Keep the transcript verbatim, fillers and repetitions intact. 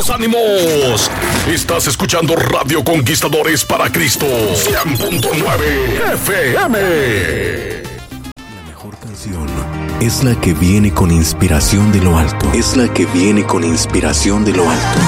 ¡Ánimos, ánimos! Estás escuchando Radio Conquistadores para Cristo. cien punto nueve F M. La mejor canción es la que viene con inspiración de lo alto. Es la que viene con inspiración de lo alto.